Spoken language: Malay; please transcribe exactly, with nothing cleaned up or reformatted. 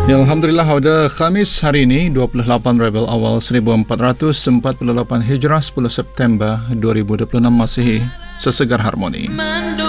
Ya, Alhamdulillah, pada Khamis hari ini dua puluh lapan Rabiul Awal seribu empat ratus empat puluh lapan Hijrah, sepuluh September dua ribu dua puluh enam Masihi, sesegar harmoni.